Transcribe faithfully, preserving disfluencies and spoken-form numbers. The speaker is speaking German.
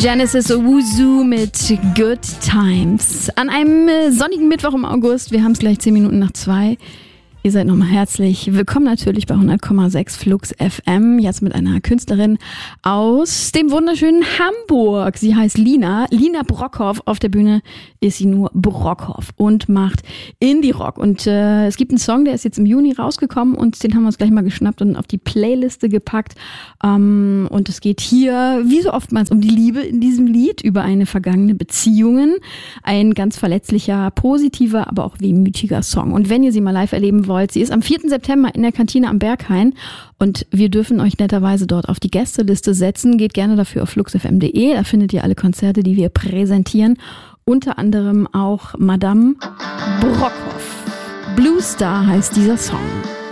Genesis Owusu mit Good Times. An einem äh, sonnigen Mittwoch im August, wir haben es gleich zehn Minuten nach zwei. Ihr seid nochmal herzlich willkommen natürlich bei hundert Komma sechs Flux F M, jetzt mit einer Künstlerin aus dem wunderschönen Hamburg. Sie heißt Lina, Lina Brockhoff. Auf der Bühne ist sie nur Brockhoff und macht Indie-Rock. Und äh, es gibt einen Song, der ist jetzt im Juni rausgekommen und den haben wir uns gleich mal geschnappt und auf die Playliste gepackt. Ähm, und es geht hier, wie so oftmals, um die Liebe in diesem Lied, über eine vergangene Beziehungen. Ein ganz verletzlicher, positiver, aber auch wehmütiger Song. Und wenn ihr sie mal live erleben wollt, sie ist am vierten September in der Kantine am Berghain und wir dürfen euch netterweise dort auf die Gästeliste setzen. Geht gerne dafür auf flux f m punkt d e, da findet ihr alle Konzerte, die wir präsentieren. Unter anderem auch Madame Brockhoff. Blue Star heißt dieser Song.